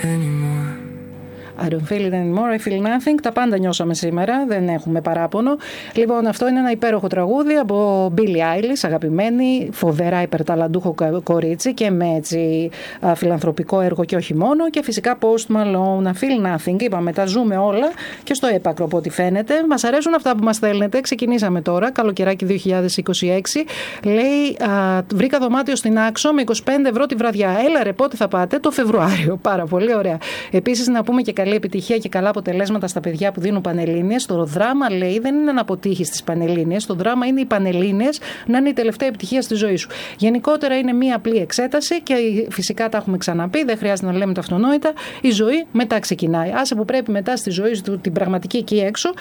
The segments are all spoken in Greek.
anymore. I don't feel it anymore, I feel nothing. Τα πάντα νιώσαμε σήμερα, δεν έχουμε παράπονο. Λοιπόν, αυτό είναι ένα υπέροχο τραγούδι από Billie Eilish, αγαπημένη, φοβερά υπερταλαντούχο κορίτσι και με έτσι φιλανθρωπικό έργο και όχι μόνο. Και φυσικά Post Malone, I feel nothing. Είπαμε, τα ζούμε όλα και στο έπακρο από ό,τι φαίνεται. Μας αρέσουν αυτά που μας στέλνετε. Ξεκινήσαμε τώρα, καλοκαιράκι 2026. Λέει, βρήκα δωμάτιο στην Άξο με 25 ευρώ τη βραδιά. Έλα ρε, πότε θα πάτε? Το Φεβρουάριο. Πάρα πολύ ωραία. Επίσης, να πούμε και καλή επιτυχία και καλά αποτελέσματα στα παιδιά που δίνουν Πανελλήνιες. Το δράμα, λέει, δεν είναι να αποτύχεις στις Πανελλήνιες. Το δράμα είναι οι Πανελλήνιες να είναι η τελευταία επιτυχία στη ζωή σου. Γενικότερα είναι μία απλή εξέταση και φυσικά τα έχουμε ξαναπεί, δεν χρειάζεται να λέμε τα αυτονόητα. Η ζωή μετά ξεκινάει. Άσε που πρέπει μετά στη ζωή σου, την πραγματική εκεί έξω,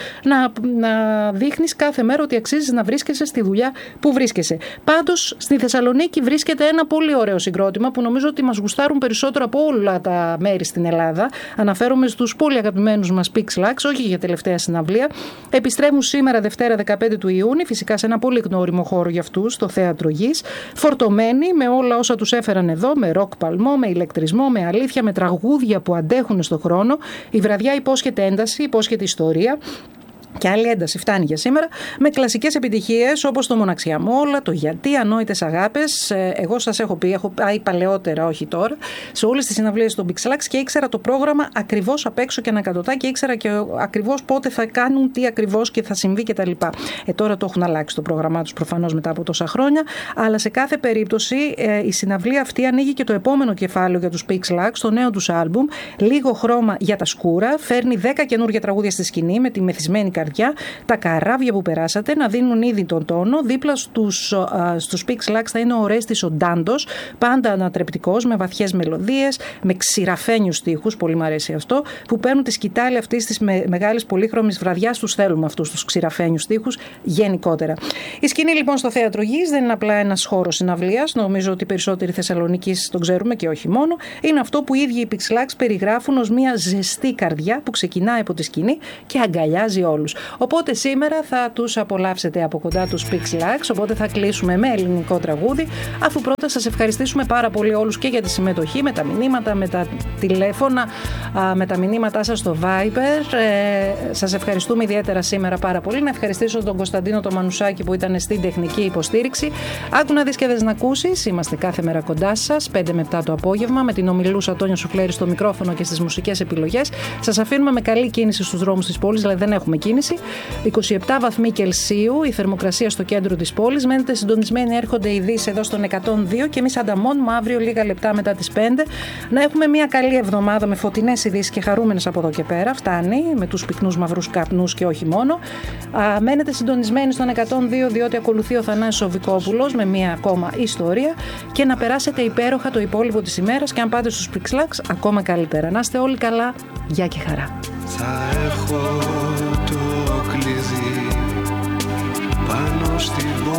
να δείχνεις κάθε μέρα ότι αξίζεις να βρίσκεσαι στη δουλειά που βρίσκεσαι. Πάντως, στη Θεσσαλονίκη βρίσκεται ένα πολύ ωραίο συγκρότημα που νομίζω ότι μας γουστάρουν περισσότερο από όλα τα μέρη στην Ελλάδα. Αναφέρομαι στους πολύ αγαπημένους μας Pixlax, όχι για τελευταία συναυλία. Επιστρέφουν σήμερα Δευτέρα 15 του Ιούνιου, φυσικά σε ένα πολύ γνώριμο χώρο για αυτούς, το Θέατρο Γης. Φορτωμένοι με όλα όσα τους έφεραν εδώ, με ροκ παλμό, με ηλεκτρισμό, με αλήθεια, με τραγούδια που αντέχουν στον χρόνο. Η βραδιά υπόσχεται ένταση, υπόσχεται ιστορία. Και άλλη ένταση φτάνει για σήμερα, με κλασικές επιτυχίες όπως το Μοναξιά Μόλα, το Γιατί, Ανόητες Αγάπες. Εγώ σας έχω πει, έχω πάει παλαιότερα, όχι τώρα, σε όλες τις συναυλίες των Pixlax και ήξερα το πρόγραμμα ακριβώς απ' έξω και ανακατοτά και ήξερα και ακριβώς πότε θα κάνουν, τι ακριβώς και θα συμβεί κτλ. Τώρα το έχουν αλλάξει το πρόγραμμά τους προφανώς μετά από τόσα χρόνια, αλλά σε κάθε περίπτωση η συναυλία αυτή ανοίγει και το επόμενο κεφάλαιο για τους Pixlax, το νέο τους άλμπουμ, Λίγο χρώμα για τα σκούρα. Φέρνει 10 καινούργια τραγούδια στη σκηνή με τη μεθυσμένη καρδιά, τα καράβια που περάσατε να δίνουν ήδη τον τόνο. Δίπλα στους Pixlax θα είναι ο Ορέστης ο Ντάντος, πάντα ανατρεπτικός, με βαθιές μελωδίες, με ξηραφένιους στίχους, πολύ μου αρέσει αυτό, που παίρνουν τη σκητάλη αυτής της μεγάλης πολύχρωμης βραδιάς. Τους θέλουμε αυτούς τους ξηραφένιους στίχους γενικότερα. Η σκηνή λοιπόν στο Θέατρο Γης δεν είναι απλά ένας χώρος συναυλίας, νομίζω ότι οι περισσότεροι Θεσσαλονικείς τον ξέρουμε και όχι μόνο. Είναι αυτό που οι ίδιοι οι Pixlax περιγράφουν ως μια ζεστή καρδιά που ξεκινάει από τη σκηνή και αγκαλιάζει όλους. Οπότε σήμερα θα τους απολαύσετε από κοντά τους Pixlax, οπότε θα κλείσουμε με ελληνικό τραγούδι, αφού πρώτα σας ευχαριστήσουμε πάρα πολύ όλους και για τη συμμετοχή, με τα μηνύματα, με τα τηλέφωνα, με τα μηνύματά σας στο Viber. Σας ευχαριστούμε ιδιαίτερα σήμερα πάρα πολύ. Να ευχαριστήσω τον Κωνσταντίνο το Μανουσάκη που ήταν στην τεχνική υποστήριξη. Άκου να δεις και δες να ακούσεις. Είμαστε κάθε μέρα κοντά σας, 5 με 7 το απόγευμα, με την ομιλούσα Τόνια Σουφλέρη στο μικρόφωνο και στις μουσικές επιλογές. Σας αφήνουμε με καλή κίνηση στους δρόμους της πόλης, δηλαδή δεν έχουμε κίνηση. 27 βαθμοί Κελσίου, η θερμοκρασία στο κέντρο της πόλης. Μένετε συντονισμένοι, έρχονται ειδήσεις εδώ στον 102 και εμείς ανταμώνουμε αύριο λίγα λεπτά μετά τις 5. Να έχουμε μια καλή εβδομάδα με φωτεινές ειδήσεις και χαρούμενες από εδώ και πέρα. Φτάνει με τους πυκνούς μαυρούς καπνούς και όχι μόνο. Μένετε συντονισμένοι στον 102 διότι ακολουθεί ο Θανάσης Οβικόπουλος με μια ακόμα ιστορία και να περάσετε υπέροχα το υπόλοιπο της ημέρας και αν πάτε στους Pixlax ακόμα καλύτερα. Να είστε όλοι καλά. Γεια και χαρά. Θα έχω το κλειδί πάνω στην